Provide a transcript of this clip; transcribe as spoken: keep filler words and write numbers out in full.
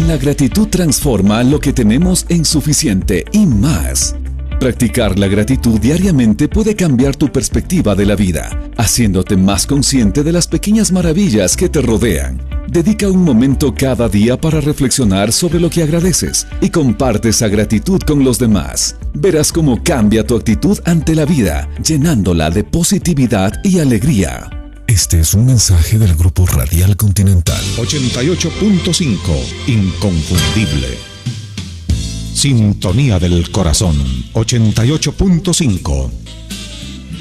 La gratitud transforma lo que tenemos en suficiente y más. Practicar la gratitud diariamente puede cambiar tu perspectiva de la vida, haciéndote más consciente de las pequeñas maravillas que te rodean. Dedica un momento cada día para reflexionar sobre lo que agradeces y comparte esa gratitud con los demás. Verás cómo cambia tu actitud ante la vida, llenándola de positividad y alegría. Este es un mensaje del Grupo Radial Continental. ochenta y ocho punto cinco, inconfundible. Sintonía del corazón, ochenta y ocho punto cinco.